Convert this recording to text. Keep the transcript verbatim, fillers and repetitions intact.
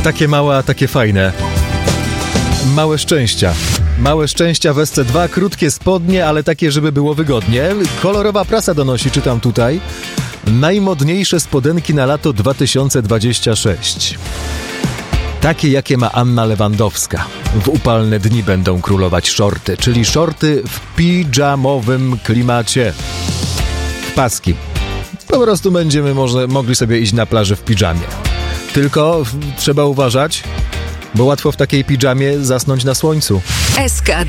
Takie małe, a takie fajne. Małe szczęścia. Małe szczęścia w S C dwa, krótkie spodnie, ale takie, żeby było wygodnie. Kolorowa prasa donosi, czytam tutaj. Najmodniejsze spodenki na lato dwa tysiące dwudziesty szósty. Takie, jakie ma Anna Lewandowska. W upalne dni będą królować shorty, czyli shorty w pidżamowym klimacie. W paski. Po prostu będziemy może mogli sobie iść na plażę w pidżamie. Tylko trzeba uważać, bo łatwo w takiej pidżamie zasnąć na słońcu. S K